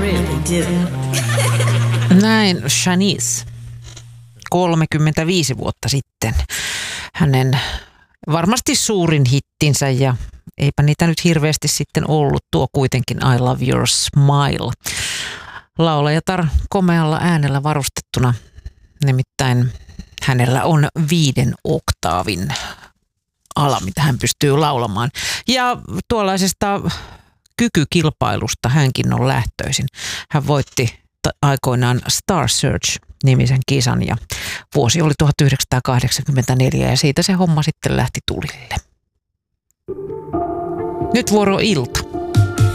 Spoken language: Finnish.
really do. Näin Shanice 35 vuotta sitten. Hänen varmasti suurin hittinsä ja eipä niitä nyt hirveästi sitten ollut. Tuo kuitenkin I Love Your Smile. Laulajatar komealla äänellä varustettuna. Nimittäin hänellä on 5 oktaavin ala, mitä hän pystyy laulamaan. Ja tuollaisesta kykykilpailusta hänkin on lähtöisin. Hän voitti aikoinaan Star Search-nimisen kisan ja vuosi oli 1984 ja siitä se homma sitten lähti tulille. Nyt vuoro ilta.